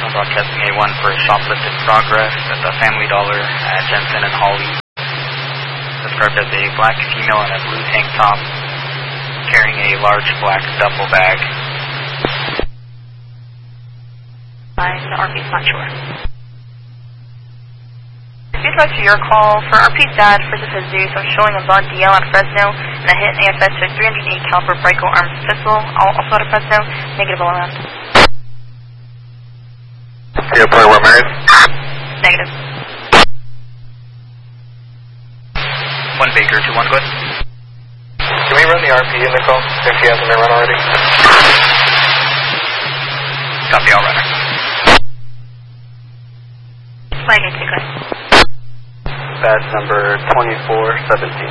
broadcasting A1 for shoplifted progress at the Family Dollar at Jensen and Holly. Described as a black female in a blue tank top, carrying a large black duffel bag. The RP's not sure. Feedback to your call for RP's dad, first of his use of showing a Bond DL on Fresno and a hit in AFS with 308 caliber Brico armed pistol, also out of Fresno, negative all around. Yeah, probably where married? Negative. 1 Baker to 1 good. Can we run the RP in the call if he hasn't been run already? Copy, all runner. Flag into good. Badge number 2417.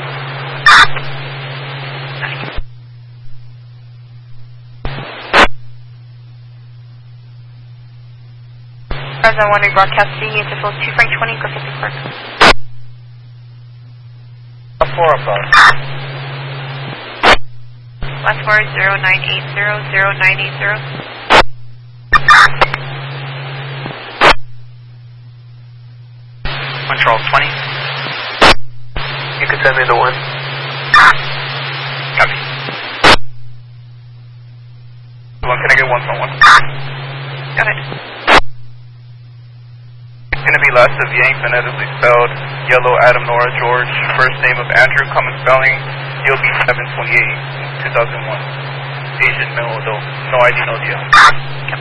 Fresno 1 rebroadcast C into full 2 Frank 20 Griffith Park. 4 above. Last 4 0980 1 Charles 20. You can send me the 1. Copy. 1, can I get 1 from 1? Got it. It's going to be last of Yang, phonetically spelled, yellow Adam Nora George, first name of Andrew, common spelling, you'll be 728, 2001. Asian male adult, no ID, no deal.